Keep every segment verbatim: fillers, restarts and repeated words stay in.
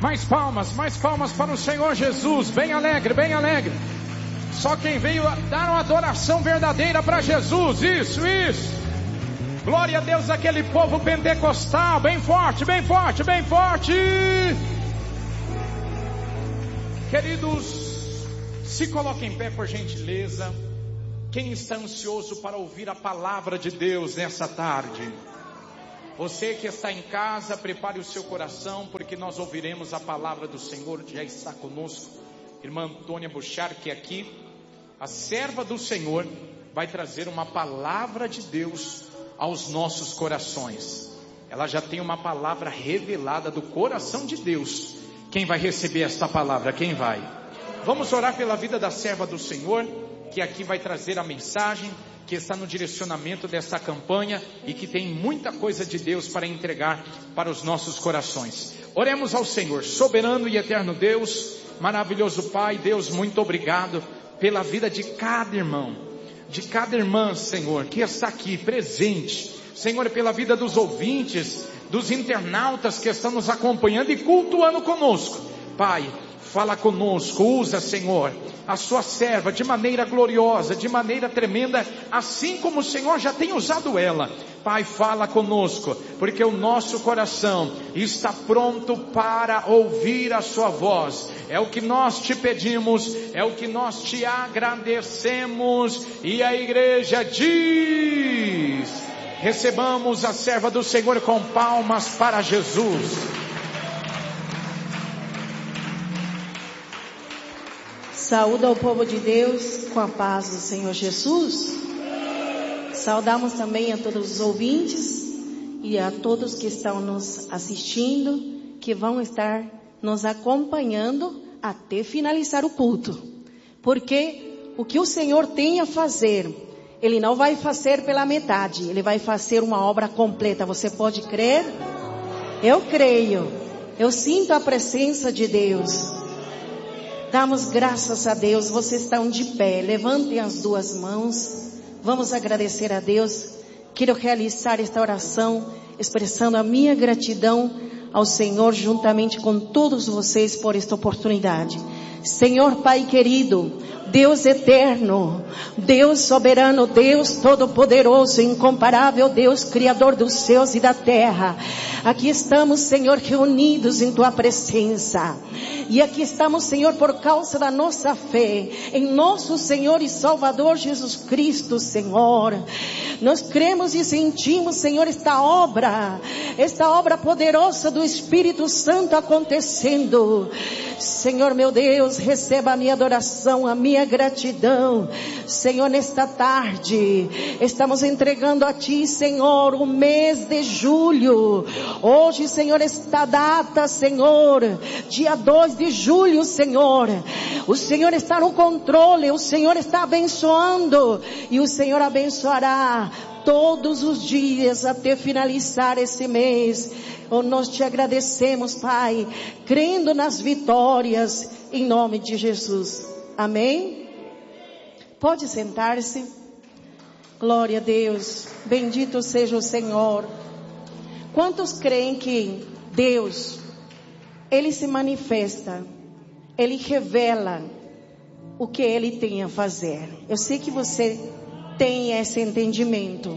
Mais palmas, mais palmas para o Senhor Jesus. Bem alegre, bem alegre. Só quem veio dar uma adoração verdadeira para Jesus. Isso, isso. Glória a Deus, aquele povo pentecostal. Bem forte, bem forte, bem forte. Queridos, se coloquem em pé por gentileza. Quem está ansioso para ouvir a palavra de Deus nessa tarde? Você que está em casa, prepare o seu coração, porque nós ouviremos a palavra do Senhor. Já está conosco irmã Antônia Bucharque aqui, a serva do Senhor, vai trazer uma palavra de Deus aos nossos corações. Ela já tem uma palavra revelada do coração de Deus. Quem vai receber esta palavra? Quem vai? Vamos orar pela vida da serva do Senhor, que aqui vai trazer a mensagem, que está no direcionamento dessa campanha e que tem muita coisa de Deus para entregar para os nossos corações. Oremos ao Senhor. Soberano e eterno Deus, maravilhoso Pai, Deus, muito obrigado pela vida de cada irmão, de cada irmã, Senhor, que está aqui presente. Senhor, pela vida dos ouvintes, dos internautas que estão nos acompanhando e cultuando conosco. Pai, fala conosco, usa, Senhor, a sua serva de maneira gloriosa, de maneira tremenda, assim como o Senhor já tem usado ela. Pai, fala conosco, porque o nosso coração está pronto para ouvir a sua voz. É o que nós te pedimos, é o que nós te agradecemos. E a igreja diz: recebamos a serva do Senhor com palmas para Jesus. Saúde ao povo de Deus com a paz do Senhor Jesus. Saudamos também a todos os ouvintes e a todos que estão nos assistindo, que vão estar nos acompanhando até finalizar o culto. Porque o que o Senhor tem a fazer, Ele não vai fazer pela metade, Ele vai fazer uma obra completa. Você pode crer? Eu creio. Eu sinto a presença de Deus. Damos graças a Deus. Vocês estão de pé, levantem as duas mãos. Vamos agradecer a Deus. Quero realizar esta oração expressando a minha gratidão ao Senhor juntamente com todos vocês por esta oportunidade. Senhor Pai querido, Deus eterno, Deus soberano, Deus todo-poderoso, incomparável, Deus criador dos céus e da terra. Aqui estamos, Senhor, reunidos em Tua presença. E aqui estamos, Senhor, por causa da nossa fé em nosso Senhor e Salvador Jesus Cristo, Senhor. Nós cremos e sentimos, Senhor, esta obra, esta obra poderosa do Espírito Santo acontecendo. Senhor meu Deus, receba a minha adoração, a minha gratidão. Senhor, nesta tarde, estamos entregando a Ti, Senhor, o mês de julho. Hoje, Senhor, esta data, Senhor, dia dois de julho, Senhor. O Senhor está no controle, o Senhor está abençoando e o Senhor abençoará todos os dias até finalizar esse mês. Oh, nós te agradecemos, Pai, crendo nas vitórias, em nome de Jesus. Amém? Pode sentar-se. Glória a Deus. Bendito seja o Senhor. Quantos creem que Deus, Ele se manifesta, Ele revela o que Ele tem a fazer? Eu sei que você tem esse entendimento.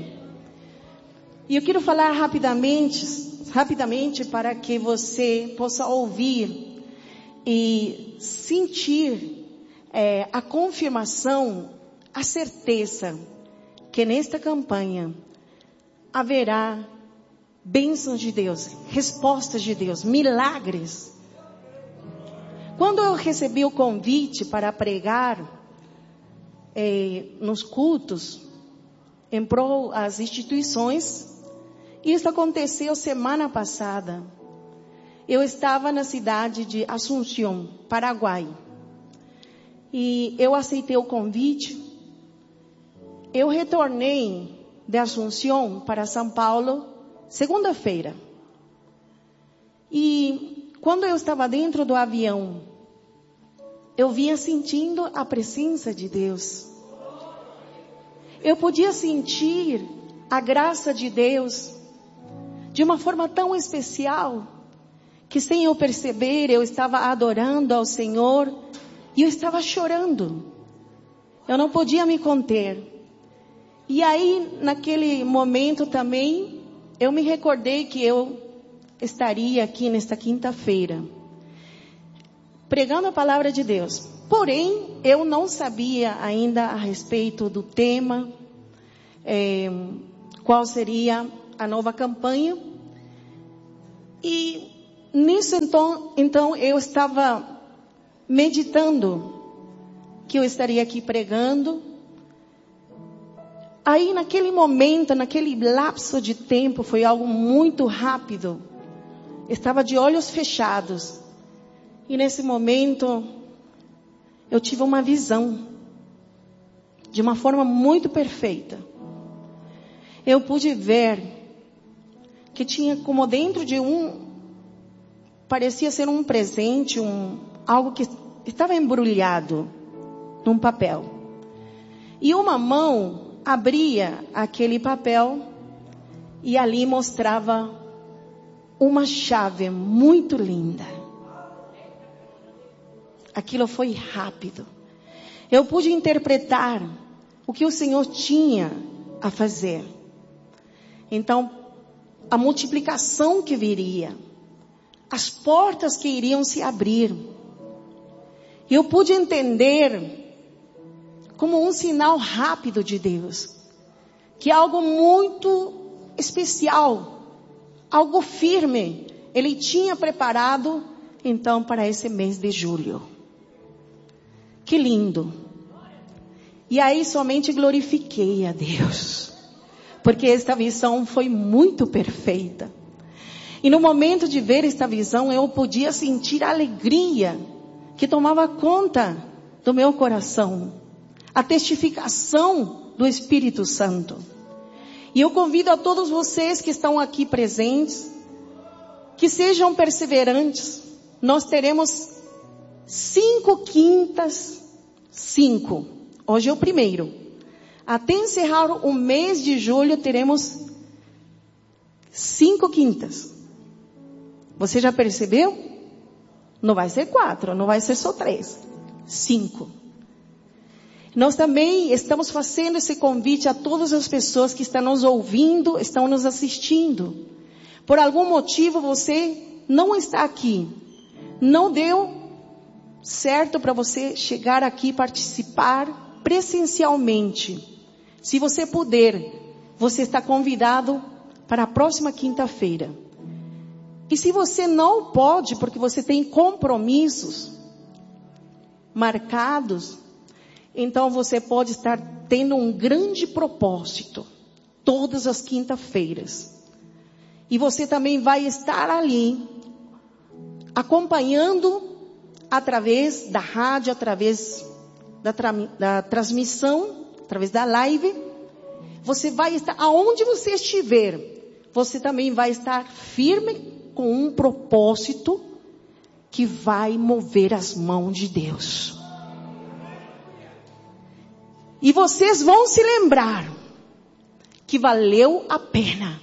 E eu quero falar rapidamente, rapidamente para que você possa ouvir e sentir é, a confirmação, a certeza que nesta campanha haverá bênçãos de Deus, respostas de Deus, milagres. Quando eu recebi o convite para pregar eh, nos cultos, em prol às instituições, isso aconteceu semana passada. Eu estava na cidade de Assunção, Paraguai. E eu aceitei o convite. Eu retornei de Assunção para São Paulo segunda-feira. E quando eu estava dentro do avião, eu vinha sentindo a presença de Deus. Eu podia sentir a graça de Deus de uma forma tão especial que sem eu perceber, eu estava adorando ao Senhor e eu estava chorando. Eu não podia me conter. E aí, naquele momento também, eu me recordei que eu estaria aqui nesta quinta-feira, pregando a palavra de Deus. Porém, eu não sabia ainda a respeito do tema, é, qual seria a nova campanha. E nisso então, então eu estava meditando que eu estaria aqui pregando. Aí naquele momento, naquele lapso de tempo, foi algo muito rápido. Estava de olhos fechados. E nesse momento, eu tive uma visão. De uma forma muito perfeita. Eu pude ver que tinha como dentro de um, parecia ser um presente, um, algo que estava embrulhado num papel. E uma mão abria aquele papel e ali mostrava uma chave muito linda. Aquilo foi rápido. Eu pude interpretar o que o Senhor tinha a fazer. Então, a multiplicação que viria, as portas que iriam se abrir. Eu pude entender como um sinal rápido de Deus, que algo muito especial, algo firme, Ele tinha preparado então para esse mês de julho. Que lindo! E aí somente glorifiquei a Deus, porque esta visão foi muito perfeita. E no momento de ver esta visão, eu podia sentir a alegria que tomava conta do meu coração. A testificação do Espírito Santo. E eu convido a todos vocês que estão aqui presentes, que sejam perseverantes. Nós teremos cinco quintas, cinco. Hoje é o primeiro. Até encerrar o mês de julho, teremos cinco quintas. Você já percebeu? Não vai ser quatro, não vai ser só três. Cinco. Nós também estamos fazendo esse convite a todas as pessoas que estão nos ouvindo, estão nos assistindo. Por algum motivo você não está aqui. Não deu certo para você chegar aqui e participar presencialmente. Se você puder, você está convidado para a próxima quinta-feira. E se você não pode, porque você tem compromissos marcados, então você pode estar tendo um grande propósito todas as quinta-feiras. E você também vai estar ali acompanhando através da rádio, através da, tra- da transmissão, através da live. Você vai estar aonde você estiver. Você também vai estar firme com um propósito que vai mover as mãos de Deus. E vocês vão se lembrar que valeu a pena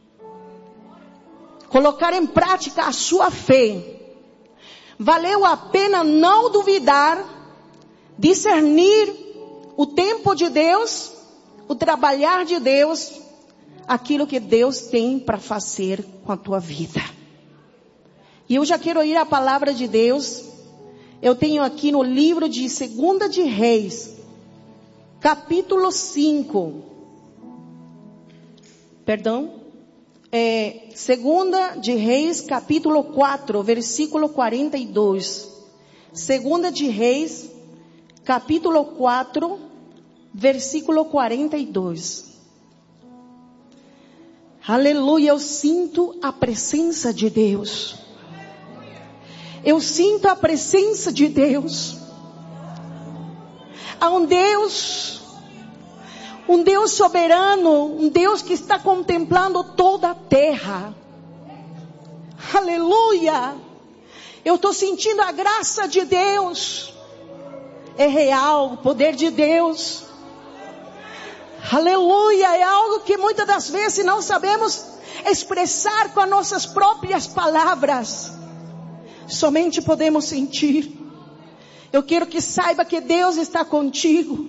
colocar em prática a sua fé. Valeu a pena não duvidar, discernir o tempo de Deus, o trabalhar de Deus, aquilo que Deus tem para fazer com a tua vida. E eu já quero ir à palavra de Deus. Eu tenho aqui no livro de Segunda de Reis, capítulo cinco. Perdão. É, Segunda de Reis, capítulo quatro, versículo quarenta e dois. Segunda de Reis, capítulo quatro, versículo quarenta e dois. Aleluia, eu sinto a presença de Deus. Eu sinto a presença de Deus. Há um Deus, um Deus soberano, um Deus que está contemplando toda a terra. Aleluia! Eu estou sentindo a graça de Deus. É real, o poder de Deus. Aleluia! É algo que muitas das vezes não sabemos expressar com as nossas próprias palavras. somente podemos sentir. Eu quero que saiba que Deus está contigo.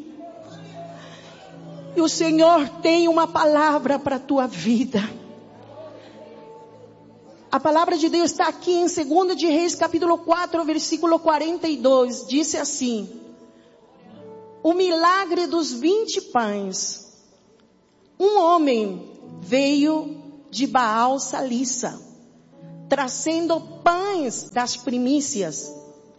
E o Senhor tem uma palavra para a tua vida. A palavra de Deus está aqui em Segunda de Reis, capítulo quatro, versículo quarenta e dois. Disse assim: o milagre dos vinte pães. Um homem veio de Baal Salissa, trazendo pães das primícias.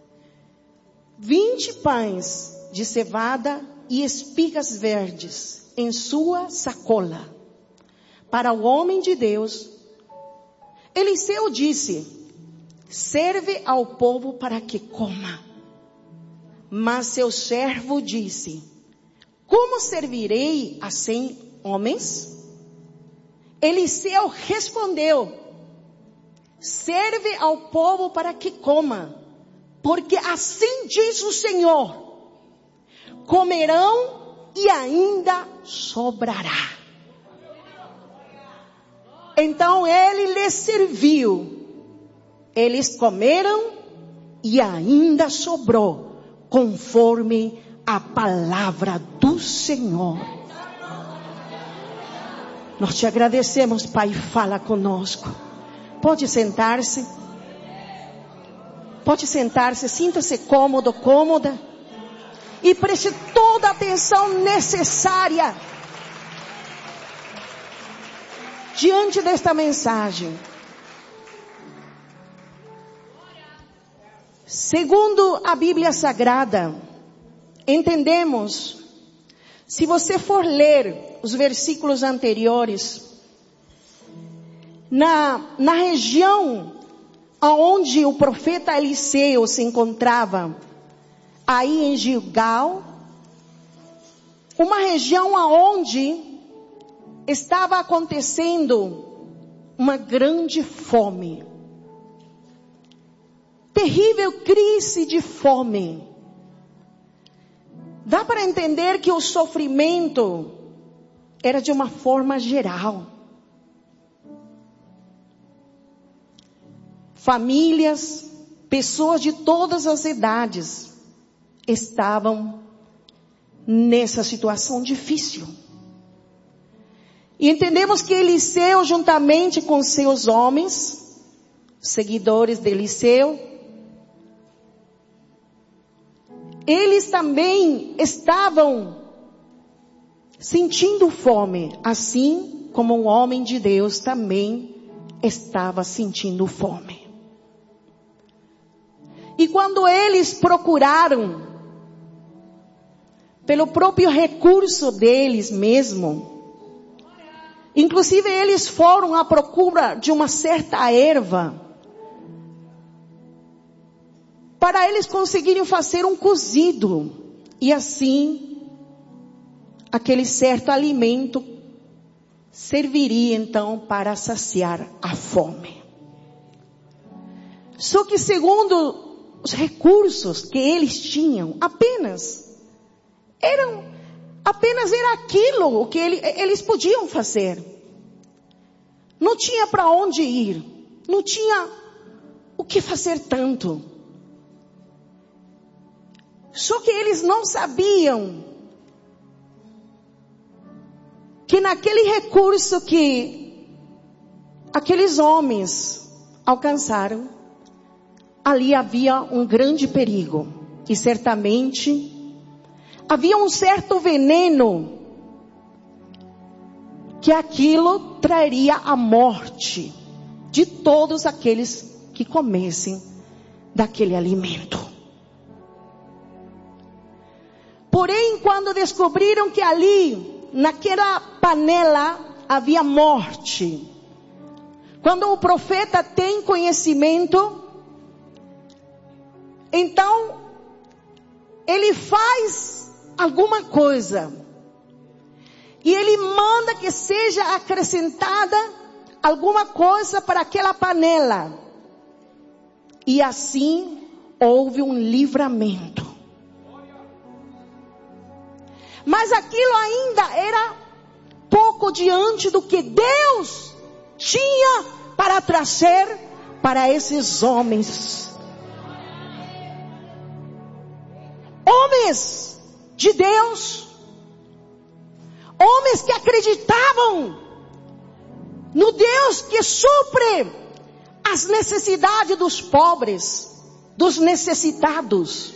Vinte pães de cevada e espigas verdes em sua sacola. Para o homem de Deus, Eliseu disse: serve ao povo para que coma. Mas seu servo disse: como servirei a cem homens? Eliseu respondeu: serve ao povo para que coma, porque assim diz o Senhor: comerão e ainda sobrará. Então ele lhes serviu. Eles comeram e ainda sobrou, conforme a palavra do Senhor. Nós te agradecemos, Pai, fala conosco. Pode sentar-se. Pode sentar-se, sinta-se cômodo, cômoda. E preste toda a atenção necessária diante desta mensagem. Segundo a Bíblia Sagrada, entendemos, se você for ler os versículos anteriores, na, na região aonde o profeta Eliseu se encontrava, aí em Gilgal, uma região aonde estava acontecendo uma grande fome. Terrível crise de fome. Dá para entender que o sofrimento era de uma forma geral. Famílias, pessoas de todas as idades estavam nessa situação difícil. E entendemos que Eliseu, juntamente com seus homens, seguidores de Eliseu, eles também estavam sentindo fome, assim como um homem de Deus também estava sentindo fome. E quando eles procuraram, pelo próprio recurso deles mesmo, inclusive eles foram à procura de uma certa erva, para eles conseguirem fazer um cozido, e assim, aquele certo alimento serviria então para saciar a fome. Só que segundo os recursos que eles tinham, apenas, eram, apenas era aquilo que ele, eles podiam fazer. Não tinha para onde ir, não tinha o que fazer tanto. Só que eles não sabiam que naquele recurso que aqueles homens alcançaram, ali havia um grande perigo. E certamente havia um certo veneno, que aquilo traria a morte de todos aqueles que comessem daquele alimento. Porém, quando descobriram que ali, naquela panela, havia morte, quando o profeta tem conhecimento, então, ele faz alguma coisa. E ele manda que seja acrescentada alguma coisa para aquela panela. E assim, houve um livramento. Mas aquilo ainda era pouco diante do que Deus tinha para trazer para esses homens homens de Deus, homens que acreditavam no Deus que supre as necessidades dos pobres, dos necessitados.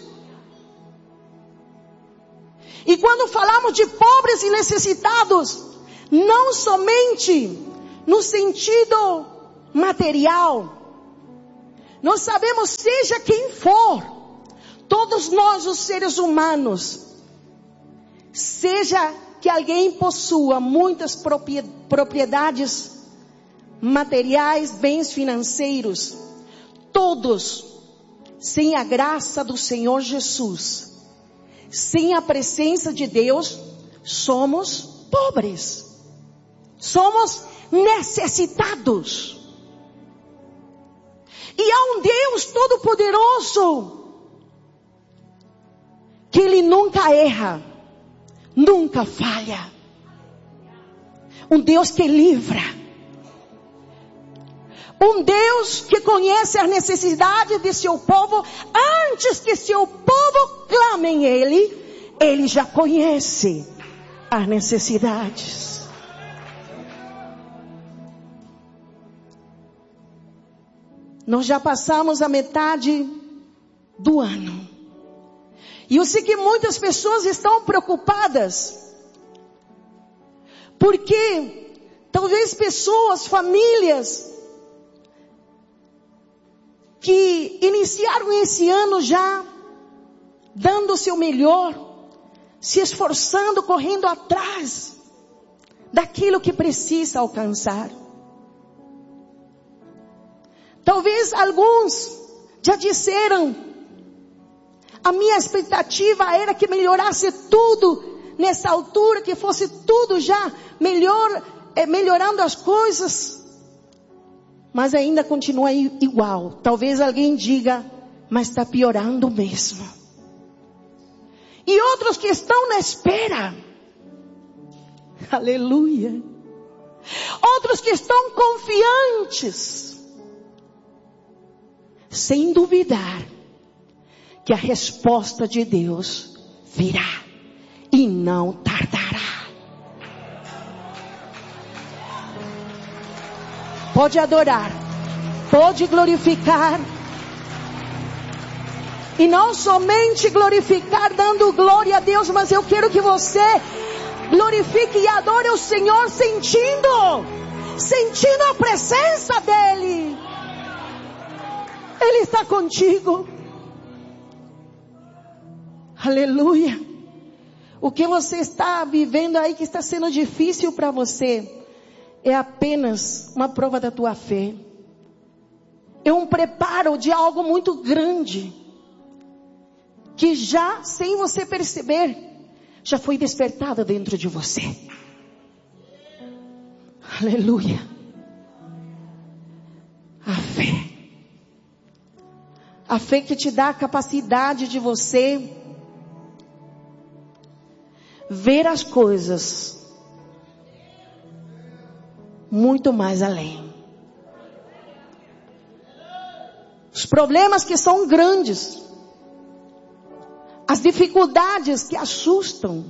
E quando falamos de pobres e necessitados, não somente no sentido material, nós sabemos, seja quem for, todos nós os seres humanos, seja que alguém possua muitas propriedades materiais, bens financeiros, todos, sem a graça do Senhor Jesus, sem a presença de Deus, somos pobres. Somos necessitados. E há um Deus todo-poderoso, que Ele nunca erra, nunca falha. Um Deus que livra. Um Deus que conhece as necessidades de seu povo, antes que seu povo clame em Ele, Ele já conhece as necessidades. Nós já passamos a metade do ano. E eu sei que muitas pessoas estão preocupadas, porque talvez pessoas, famílias, que iniciaram esse ano já dando o seu melhor, se esforçando, correndo atrás daquilo que precisa alcançar. Talvez alguns já disseram, a minha expectativa era que melhorasse tudo nessa altura, que fosse tudo já melhor, eh, melhorando as coisas. Mas ainda continua igual. Talvez alguém diga, mas está piorando mesmo. E outros que estão na espera. Aleluia. Outros que estão confiantes, sem duvidar que a resposta de Deus virá e não tardará. Pode adorar, pode glorificar. E não somente glorificar dando glória a Deus, mas eu quero que você glorifique e adore o Senhor sentindo, sentindo a presença dEle. Ele está contigo. Aleluia. O que você está vivendo aí que está sendo difícil para você, é apenas uma prova da tua fé. É um preparo de algo muito grande, que já, sem você perceber, já foi despertado dentro de você. Aleluia. A fé. A fé que te dá a capacidade de você ver as coisas muito mais além. Os problemas que são grandes, as dificuldades que assustam,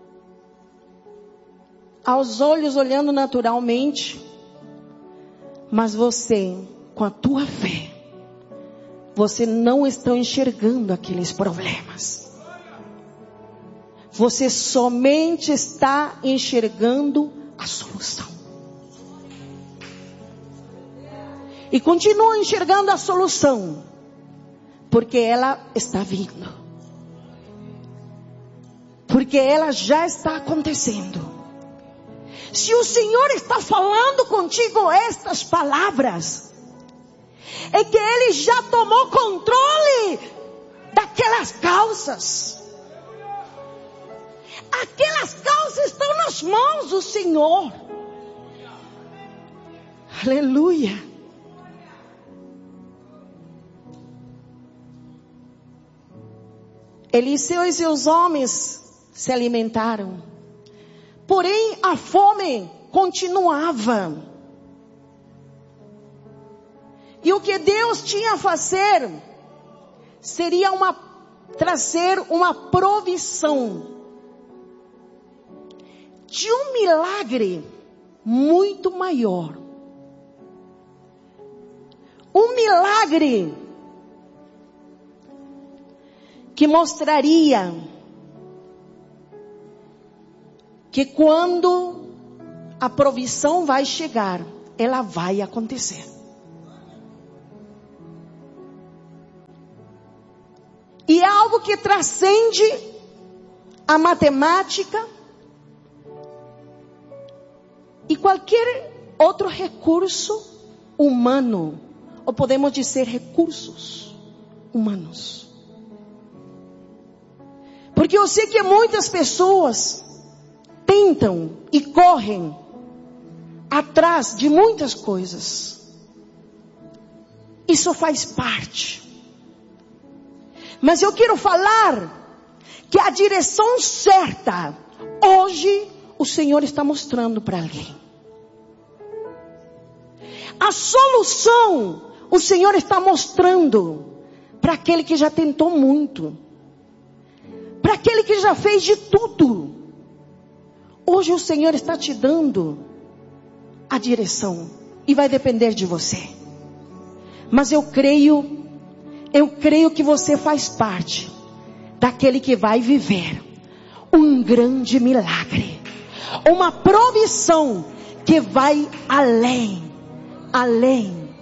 aos olhos olhando naturalmente, mas você, com a tua fé, você não está enxergando aqueles problemas. Você somente está enxergando a solução. E continua enxergando a solução, porque ela está vindo. Porque ela já está acontecendo. Se o Senhor está falando contigo estas palavras, é que Ele já tomou controle daquelas causas. Aquelas causas estão nas mãos do Senhor. Aleluia. Eliseu e seus homens se alimentaram. Porém, a fome continuava. E o que Deus tinha a fazer seria uma trazer uma provisão de um milagre muito maior. Um milagre que mostraria que quando a provisão vai chegar, ela vai acontecer. E é algo que transcende a matemática e qualquer outro recurso humano, ou podemos dizer recursos humanos. Porque eu sei que muitas pessoas tentam e correm atrás de muitas coisas. Isso faz parte. Mas eu quero falar que a direção certa, hoje, o Senhor está mostrando para alguém. A solução, o Senhor está mostrando para aquele que já tentou muito. Para aquele que já fez de tudo. Hoje o Senhor está te dando a direção. E vai depender de você. Mas eu creio... Eu creio que você faz parte daquele que vai viver um grande milagre. Uma provisão que vai além, além.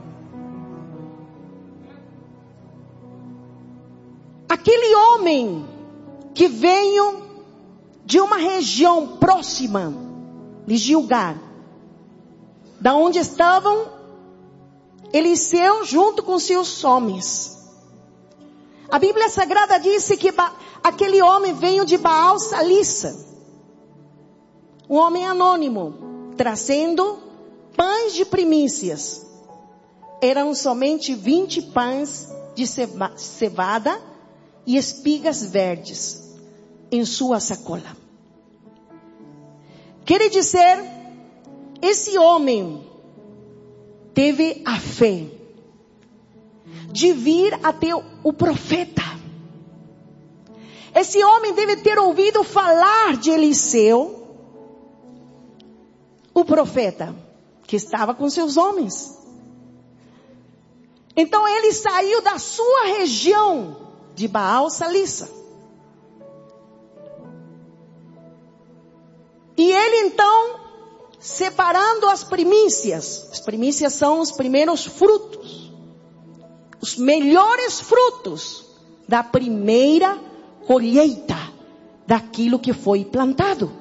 Aquele homem que veio de uma região próxima de Gilgal, da onde estavam Eliseu junto com seus homens. A Bíblia Sagrada disse que ba- aquele homem veio de Baal Salissa. Um homem anônimo, trazendo pães de primícias. Eram somente vinte pães de ceva- cevada e espigas verdes em sua sacola. Quer dizer, esse homem teve a fé de vir até o profeta. Esse homem deve ter ouvido falar de Eliseu, o profeta, que estava com seus homens. Então ele saiu da sua região de Baal Salissa. E ele então, separando as primícias. As primícias são os primeiros frutos. Os melhores frutos da primeira colheita daquilo que foi plantado.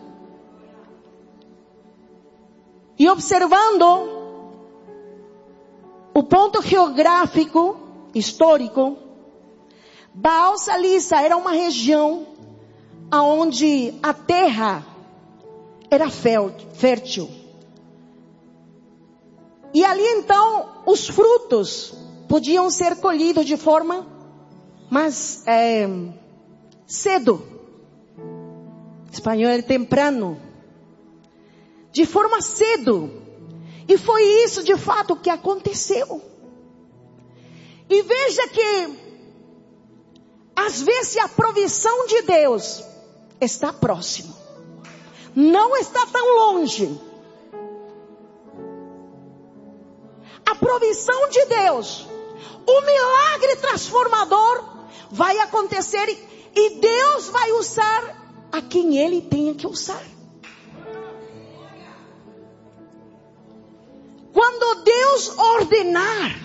E observando o ponto geográfico, histórico, Baal Salissa era uma região onde a terra era fértil. E ali então os frutos podiam ser colhidos de forma mais é, cedo. Em espanhol é temprano. De forma cedo. E foi isso de fato que aconteceu. E veja que às vezes a provisão de Deus está próximo. Não está tão longe. A provisão de Deus, o milagre transformador vai acontecer e Deus vai usar a quem Ele tenha que usar. Quando Deus ordenar,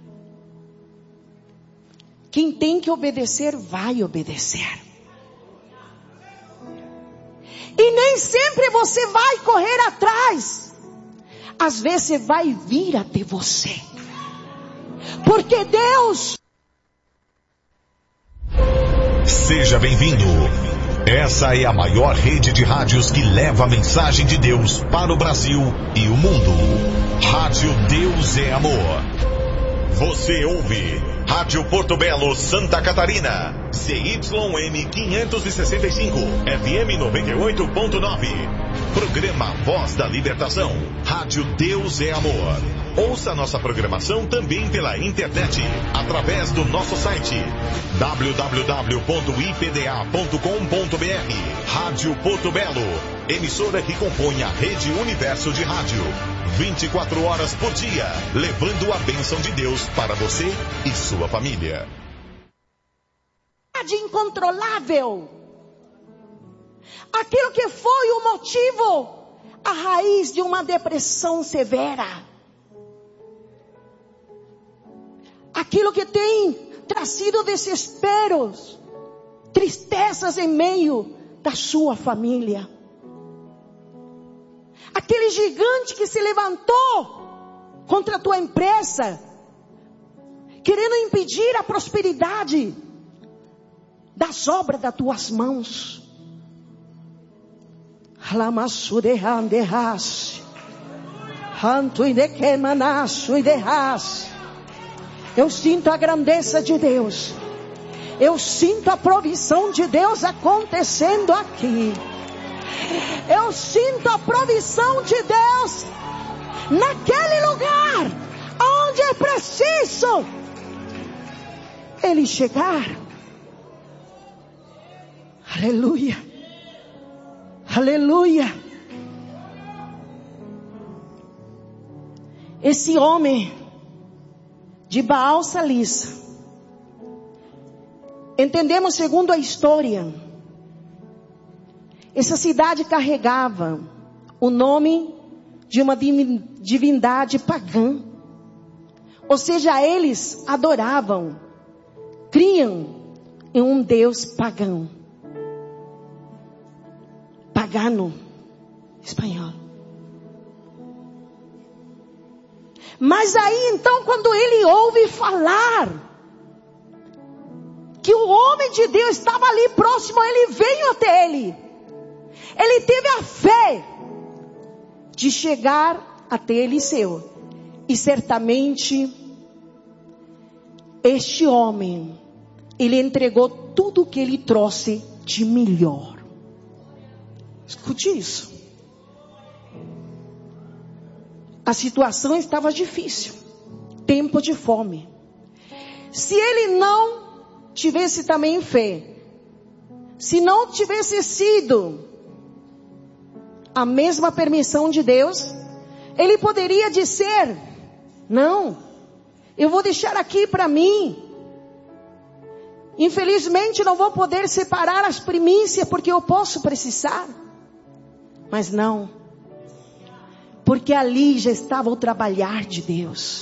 quem tem que obedecer vai obedecer. E nem sempre você vai correr atrás. Às vezes vai vir até você. Porque Deus... Seja bem-vindo. Essa é a maior rede de rádios que leva a mensagem de Deus para o Brasil e o mundo. Rádio Deus é Amor. Você ouve Rádio Porto Belo, Santa Catarina. C Y M quinhentos e sessenta e cinco, F M noventa e oito ponto nove. Programa Voz da Libertação. Rádio Deus é Amor. Ouça nossa programação também pela internet, através do nosso site w w w ponto i p d a ponto com ponto b r. Rádio Porto Belo, emissora que compõe a Rede Universo de Rádio. vinte e quatro horas por dia, levando a bênção de Deus para você e sua família. Incontrolável. Aquilo que foi o motivo, a raiz de uma depressão severa. Aquilo que tem trazido desesperos, tristezas em meio da sua família. Aquele gigante que se levantou contra a tua empresa, querendo impedir a prosperidade das obras das tuas mãos. Eu sinto a grandeza de Deus. Eu sinto a provisão de Deus acontecendo aqui. Eu sinto a provisão de Deus naquele lugar onde é preciso Ele chegar. Aleluia. Aleluia. Esse homem de Baal Salisa, entendemos segundo a história, essa cidade carregava o nome de uma divindade pagã. Ou seja, eles adoravam, criam em um Deus pagão. Pagano, espanhol. Mas aí então, quando ele ouve falar que o homem de Deus estava ali próximo, ele veio até ele. Ele teve a fé de chegar até Eliseu. E certamente este homem, ele entregou tudo o que ele trouxe de melhor. Escute isso. A situação estava difícil. Tempo de fome. Se ele não tivesse também fé, se não tivesse sido a mesma permissão de Deus, ele poderia dizer: não, eu vou deixar aqui para mim. Infelizmente não vou poder separar as primícias porque eu posso precisar. Mas não, porque ali já estava o trabalhar de Deus.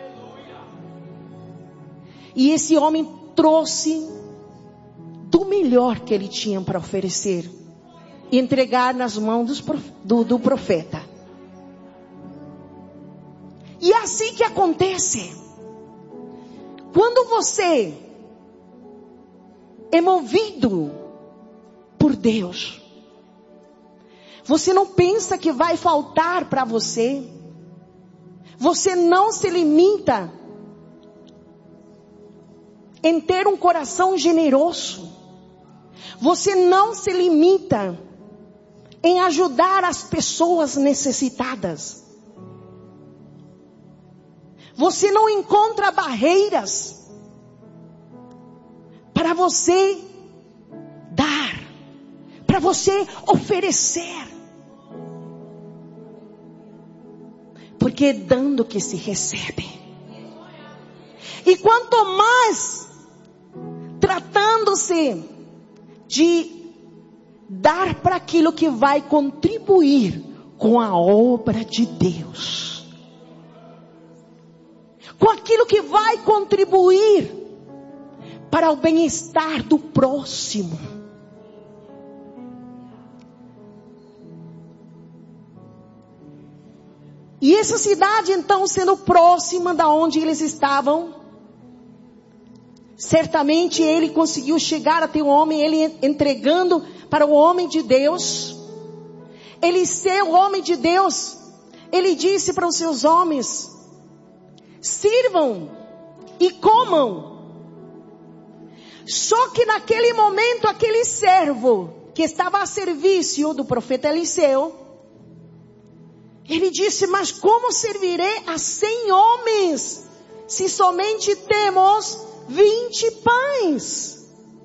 E esse homem trouxe do melhor que ele tinha para oferecer e entregar nas mãos dos, do, do profeta. E é assim que acontece. Quando você é movido por Deus, você não pensa que vai faltar para você. Você não se limita em ter um coração generoso. Você não se limita em ajudar as pessoas necessitadas. Você não encontra barreiras para você dar, para você oferecer. Porque é dando que se recebe. E quanto mais tratando-se de dar para aquilo que vai contribuir com a obra de Deus, com aquilo que vai contribuir para o bem-estar do próximo. E essa cidade então, sendo próxima da onde eles estavam, certamente ele conseguiu chegar até o homem, ele entregando para o homem de Deus. Eliseu, o homem de Deus, ele disse para os seus homens: sirvam e comam. Só que naquele momento, aquele servo que estava a serviço do profeta Eliseu, Ele disse, mas como servirei a cem homens, se somente temos vinte pães?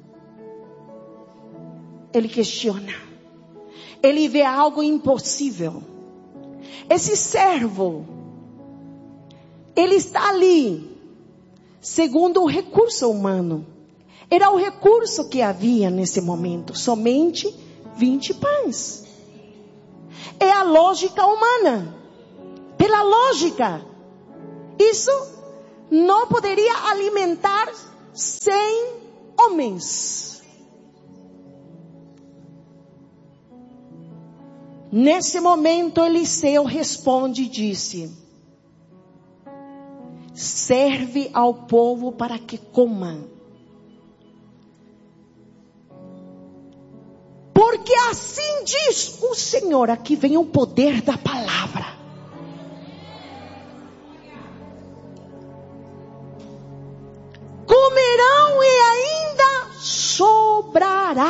Ele questiona. Ele vê algo impossível. Esse servo, ele está ali, segundo o recurso humano. Era o recurso que havia nesse momento, somente vinte pães. É a lógica humana. Pela lógica, isso não poderia alimentar cem homens. Nesse momento, Eliseu responde e disse, serve ao povo para que coma. Porque assim diz o Senhor, aqui vem o poder da palavra. Comerão e ainda sobrará.